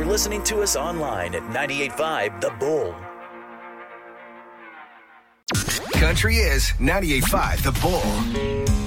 listening to us online at 98.5 The Bull. Country is 98.5 The Bull.